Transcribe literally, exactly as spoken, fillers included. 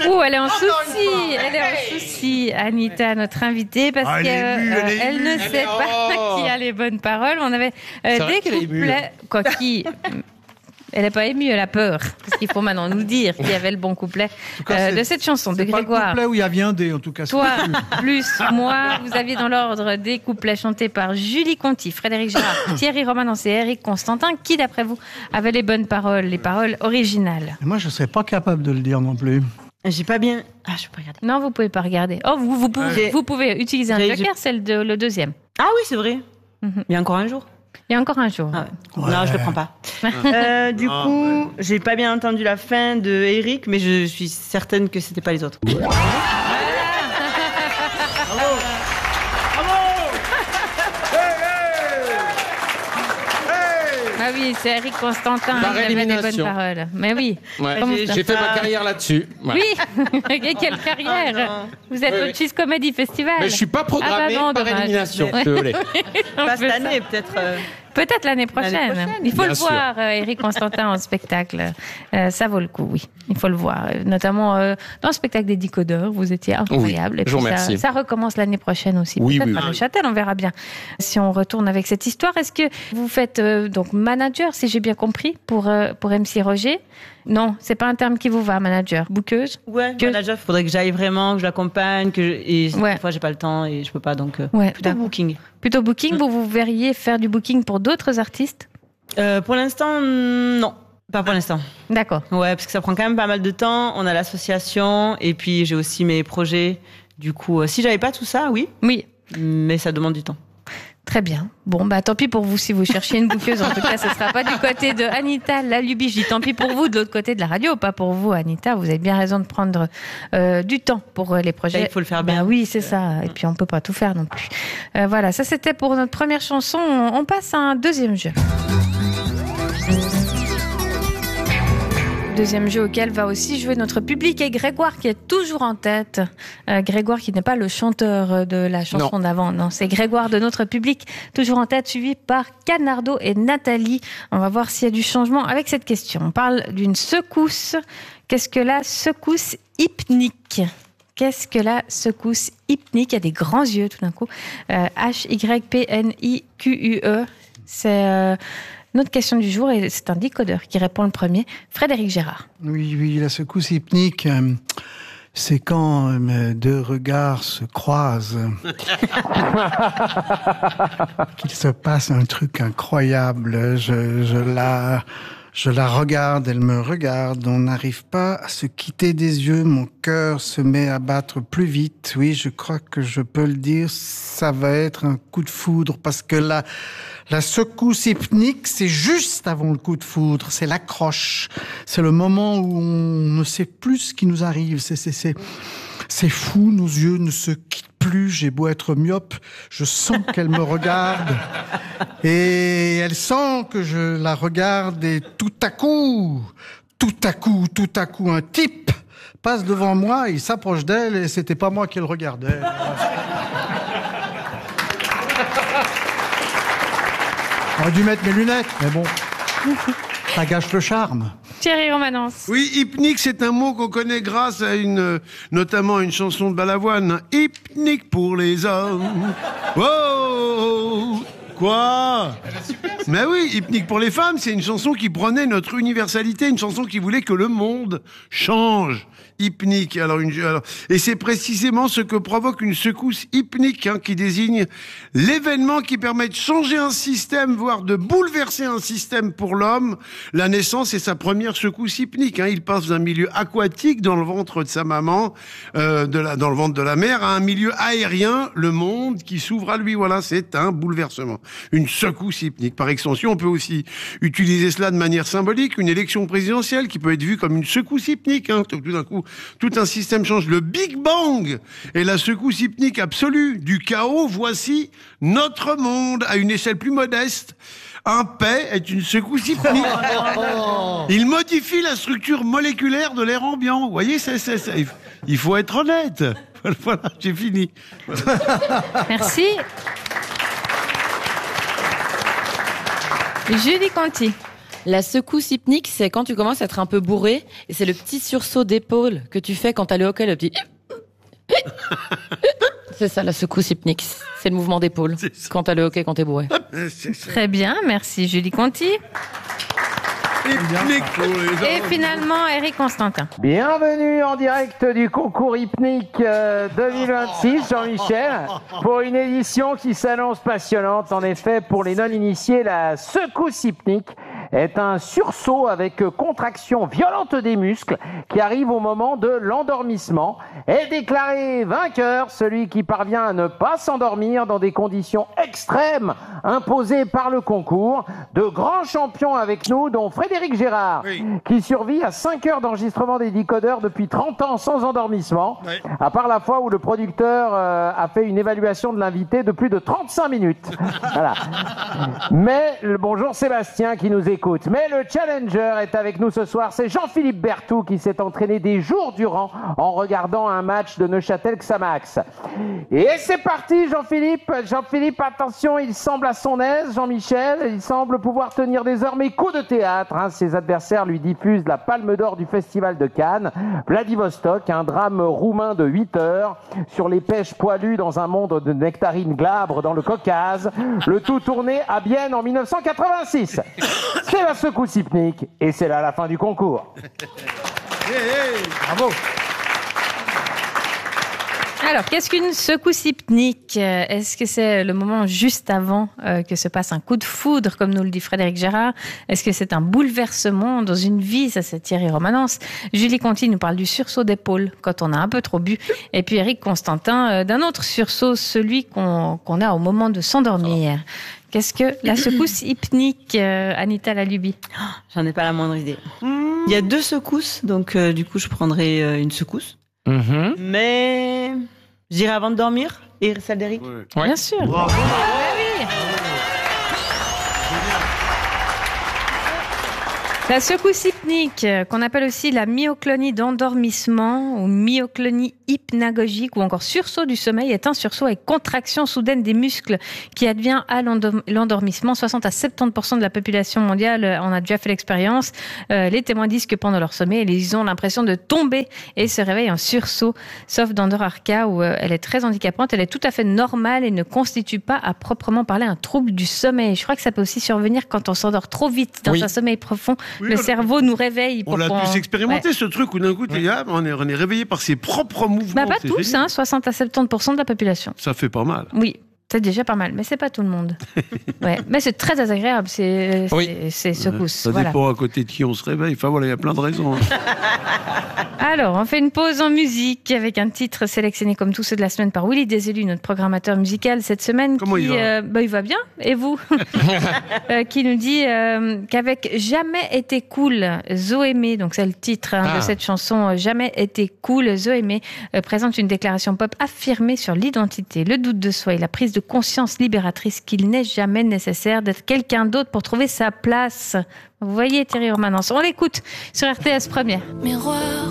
Oh, elle est en souci, elle est en souci, Anita, notre invitée, parce Ah, qu'elle euh, elle ne elle sait est... pas oh. qui a les bonnes paroles. On avait euh, C'est vrai des qu'elle est émue, couplets, quoi qui. Elle n'est pas émue, elle a peur. Parce qu'il faut maintenant nous dire qui avait le bon couplet cas, euh, de cette chanson de Grégoire. C'est pas le couplet où il y a viandé, en tout cas. Toi, plus moi, vous aviez dans l'ordre des couplets chantés par Julie Conti, Frédéric Gérard, Thierry Romanens et Eric Constantin. Qui, d'après vous, avait les bonnes paroles, les paroles originales? Et moi, je ne serais pas capable de le dire non plus. J'ai pas bien. Ah, je peux pas regarder. Non, vous pouvez pas regarder. Oh, vous, vous, pouvez, Ouais. vous pouvez utiliser un J'ai- joker, c'est le, le deuxième. Ah oui, c'est vrai. Mhm. Il y a encore un jour. Il y a encore un jour. Ah ouais. Non, je le prends pas. Euh, du Ah, coup, j'ai pas bien entendu la fin de Eric, mais je suis certaine que c'était pas les autres. Ah oui, c'est Eric Constantin Par qui avait les bonnes élimination. paroles. Mais oui. Ouais. Comment J'ai- ça J'ai fait ma carrière là-dessus. Ouais. Oui. Et quelle carrière. Ah non. Vous êtes Oui, au oui. Cheese Comedy Festival. Mais je suis pas programmé Ah bah non, par dommage. élimination. Ouais. Désolé. Pas cette année, peut-être. euh, Peut-être l'année prochaine. L'année prochaine. Il faut Bien le sûr. voir, euh, Eric Constantin en spectacle. Euh, ça vaut le coup, oui. Il faut le voir. Euh, Notamment euh, dans le spectacle des Décodeurs, vous étiez incroyable. Oui, Et je vous puis ça, remercie. ça recommence l'année prochaine aussi. Oui, Peut-être oui, à oui. Neuchâtel, on verra bien. Si on retourne avec cette histoire, est-ce que vous faites euh, donc manager, si j'ai bien compris, pour, euh, pour M C Roger? Non, c'est pas un terme qui vous va, manager. Bouqueuse? Ouais, Que- manager, il faudrait que j'aille vraiment, que je l'accompagne, que je... et Ouais. des fois j'ai pas le temps et je peux pas, donc euh, Ouais, plutôt d'accord. booking. Plutôt booking, vous vous verriez faire du booking pour d'autres artistes? Euh, pour l'instant, non, pas pour l'instant. D'accord. Ouais, parce que ça prend quand même pas mal de temps. On a l'association et puis j'ai aussi mes projets. Du coup, euh, si j'avais pas tout ça, oui, Oui. mais ça demande du temps. Très bien. Bon, bah tant pis pour vous si vous cherchez une bouqueuse. En tout cas, ce ne sera pas du côté de Anita Lalubi. Je dis tant pis pour vous de l'autre côté de la radio, pas pour vous, Anita. Vous avez bien raison de prendre euh, du temps pour euh, les projets. Là, il faut le faire bien. Bah oui, c'est ça. Et puis on peut pas tout faire non plus. Euh, voilà, ça c'était pour notre première chanson. On, on passe à un deuxième jeu. Deuxième jeu auquel va aussi jouer notre public et Grégoire qui est toujours en tête. Euh, Grégoire qui n'est pas le chanteur de la chanson d'avant, non, c'est Grégoire de notre public, toujours en tête, suivi par Canardo et Nathalie. On va voir s'il y a du changement avec cette question. On parle d'une secousse. Qu'est-ce que la secousse hypnique ? Qu'est-ce que la secousse hypnique ? Il y a des grands yeux tout d'un coup. Euh, H Y P N I Q U E. C'est... Euh, notre question du jour, et c'est un décodeur qui répond le premier, Frédéric Gérard. Oui, oui, la secousse hypnique, euh, c'est quand euh, deux regards se croisent, qu'il se passe un truc incroyable. Je, je la... Je la regarde, elle me regarde, on n'arrive pas à se quitter des yeux, mon cœur se met à battre plus vite. Oui, je crois que je peux le dire, ça va être un coup de foudre, parce que la, la secousse hypnique, c'est juste avant le coup de foudre, c'est l'accroche, c'est le moment où on ne sait plus ce qui nous arrive, c'est, c'est, c'est, c'est fou, nos yeux ne se quittent plus, j'ai beau être myope, je sens qu'elle me regarde et elle sent que je la regarde et tout à coup, tout à coup, tout à coup, un type passe devant moi, il s'approche d'elle et c'était pas moi qui le regardais. J'aurais dû mettre mes lunettes, mais bon, ça gâche le charme. Thierry Romanens. Oui, hypnique, c'est un mot qu'on connaît grâce à une, euh, notamment une chanson de Balavoine. Hypnique pour les hommes. Wow! Quoi? Mais oui, hypnique pour les femmes, c'est une chanson qui prenait notre universalité, une chanson qui voulait que le monde change. Hypnique. Alors une, alors, et c'est précisément ce que provoque une secousse hypnique, hein, qui désigne l'événement qui permet de changer un système, voire de bouleverser un système pour l'homme. La naissance est sa première secousse hypnique. Hein. Il passe d'un milieu aquatique dans le ventre de sa maman, euh, de la, dans le ventre de la mère, à un milieu aérien, le monde qui s'ouvre à lui. Voilà, c'est un bouleversement. Une secousse hypnique. Par extension, on peut aussi utiliser cela de manière symbolique. Une élection présidentielle qui peut être vue comme une secousse hypnique. Hein. Tout d'un coup, tout un système change. Le Big Bang est la secousse hypnique absolue. Du chaos, voici notre monde à une échelle plus modeste. Un paix est une secousse hypnique. Il modifie la structure moléculaire de l'air ambiant. Vous voyez, c'est, c'est, c'est, il faut être honnête. Voilà, j'ai fini. Merci. Julie Conti. La secousse hypnique, c'est quand tu commences à être un peu bourré, et c'est le petit sursaut d'épaule que tu fais quand t'as le hockey, le petit... C'est ça, la secousse hypnique. C'est le mouvement d'épaule. Quand t'as le hockey, quand t'es bourré. Très bien, merci Julie Conti. Et finalement, Eric Constantin. Bienvenue en direct du concours Hypnique euh, deux mille vingt-six, Jean-Michel, pour une édition qui s'annonce passionnante. En effet, pour les non-initiés, la secousse hypnique est un sursaut avec contraction violente des muscles qui arrive au moment de l'endormissement. Est déclaré vainqueur celui qui parvient à ne pas s'endormir dans des conditions extrêmes imposées par le concours. De grands champions avec nous, dont Frédéric Gérard, oui. qui survit à cinq heures d'enregistrement des décodeurs depuis trente ans sans endormissement, oui. à part la fois où le producteur euh, a fait une évaluation de l'invité de plus de trente-cinq minutes. Voilà. Mais le bonjour Sébastien qui nous écoute. Mais le challenger est avec nous ce soir, c'est Jean-Philippe Berthoud qui s'est entraîné des jours durant en regardant un match de Neuchâtel-Xamax. Et c'est parti Jean-Philippe. Jean-Philippe, attention, il semble à son aise, Jean-Michel, il semble pouvoir tenir désormais coup de théâtre. Hein. Ses adversaires lui diffusent la Palme d'Or du Festival de Cannes, Vladivostok, un drame roumain de huit heures sur les pêches poilues dans un monde de nectarines glabres dans le Caucase, le tout tourné à Bienne en mille neuf cent quatre-vingt-six. C'est la secousse hypnique et c'est là la fin du concours. Hey, hey, bravo. Alors, qu'est-ce qu'une secousse hypnique ? Est-ce que c'est le moment juste avant euh, que se passe un coup de foudre, comme nous le dit Frédéric Gérard ? Est-ce que c'est un bouleversement dans une vie ? Ça, c'est Thierry Romanence. Julie Conti nous parle du sursaut d'épaule, quand on a un peu trop bu. Et puis Eric Constantin, euh, d'un autre sursaut, celui qu'on, qu'on a au moment de s'endormir. Qu'est-ce que la secousse hypnique, euh, Anita Lalubi ? J'en ai pas la moindre idée. Il y a deux secousses, donc euh, du coup, je prendrai euh, une secousse. Mmh. Mais j'irai avant de dormir. Et celle d'Eric ? Ouais. Bien sûr. Bravo. Oui. La secousse hypnique, qu'on appelle aussi la myoclonie d'endormissement ou myoclonie hypnagogique ou encore sursaut du sommeil, est un sursaut avec contraction soudaine des muscles qui advient à l'endormissement. soixante à soixante-dix pour cent de la population mondiale en a déjà fait l'expérience. Euh, les témoins disent que pendant leur sommeil, ils ont l'impression de tomber et se réveillent en sursaut, sauf dans leur cas où euh, elle est très handicapante. Elle est tout à fait normale et ne constitue pas à proprement parler un trouble du sommeil. Je crois que ça peut aussi survenir quand on s'endort trop vite dans oui. un sommeil profond. Oui, le cerveau nous réveille. On l'a tous expérimenté, ouais. ce truc où d'un coup, ouais. ah, on, est, on est réveillé par ses propres mouvements. Bah, pas c'est tous, hein, soixante à soixante-dix pour cent de la population. Ça fait pas mal. Oui. C'est déjà pas mal, mais c'est pas tout le monde. Ouais. Mais c'est très désagréable, ces, oui. ces, ces secousses. Ça voilà. dépend à côté de qui on se réveille. Enfin voilà, il y a plein de raisons. Alors, on fait une pause en musique avec un titre sélectionné comme tous ceux de la semaine par Willy Desélus, notre programmateur musical cette semaine. Comment qui, il va euh, bah, il va bien. Et vous euh, Qui nous dit euh, qu'avec Jamais été cool, Zoémé, donc c'est le titre hein, ah. de cette chanson, Jamais été cool, Zoémé euh, présente une déclaration pop affirmée sur l'identité, le doute de soi et la prise de conscience libératrice qu'il n'est jamais nécessaire d'être quelqu'un d'autre pour trouver sa place. Vous voyez Thierry Romanence, on l'écoute sur R T S Première. Miroir